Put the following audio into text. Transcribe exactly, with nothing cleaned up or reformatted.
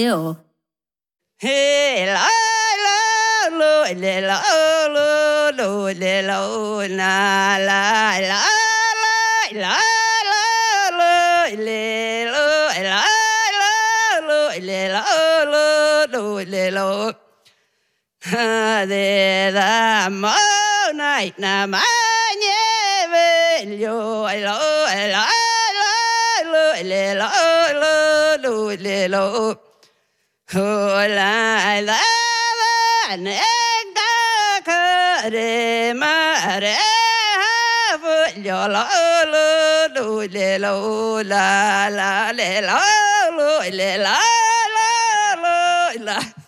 Ew. Hey, la la lo, le la lo lo, le la na la la la la la lo, le lo la la lo, le la lo lo, le lo. Ha de da mo nai na ma nye ve yo lo la la lo, le la lo lo, le lo. Oh la la la ne ga ka re ma re ha vu yo lo lo lo le lo la la le lo lo le la la lo la